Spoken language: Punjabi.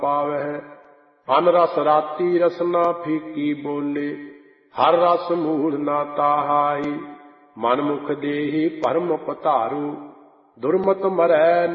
ਪਾਵਹਿ। ਅਨ ਰਸ ਰਾਤੀ ਰਸਨਾ ਫੀਕੀ ਬੋਲੇ, ਹਰ ਰਸ ਮੂਲ ਨਾ ਤਾਹਾਈ। ਮਨ ਮੁਖ ਦੇਹੀ ਭਰਮ ਪਧਾਰੂ, ਦੁਰਮਤ ਮਰੈ